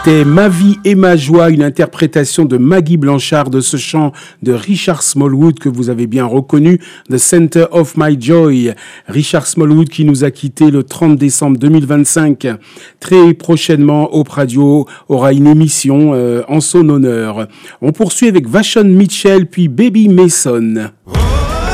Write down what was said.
C'était Ma vie et ma joie, une interprétation de Maggie Blanchard de ce chant de Richard Smallwood que vous avez bien reconnu, The Center of My Joy. Richard Smallwood qui nous a quittés le 30 décembre 2025. Très prochainement, Hope Radio aura une émission en son honneur. On poursuit avec Vashon Mitchell puis Baby Mason.